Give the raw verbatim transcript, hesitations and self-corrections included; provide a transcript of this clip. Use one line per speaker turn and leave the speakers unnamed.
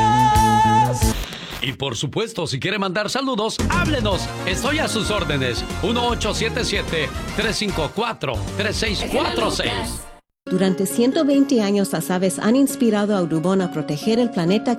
Y por supuesto, si quiere mandar saludos, háblenos. Estoy a sus órdenes. uno ocho siete siete, tres cinco cuatro, tres seis cuatro seis.
Durante ciento veinte años, las aves han inspirado a Audubon a proteger el planeta